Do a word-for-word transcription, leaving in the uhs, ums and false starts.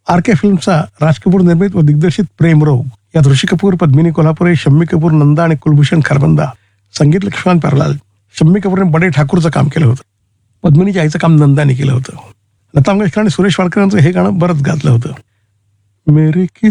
R के फिल्मचा राज कपूर निर्मित व दिग्दर्शित प्रेम रोग यात ऋषी कपूर, पद्मिनी कोल्हापुरे, शम्मी कपूर, नंदा आणि कुलभूषण खरबंदा, संगीत लक्ष्मण प्यारलाल. शम्मी कपूरने बडे ठाकूरचं काम केलं होतं. पद्मिनीच्या आईचं काम नंदाने केलं होतं. लता मंगेशकर आणि सुरेश वाडकर यांचं हे गाणं बरंच गाजलं होतं. मेरे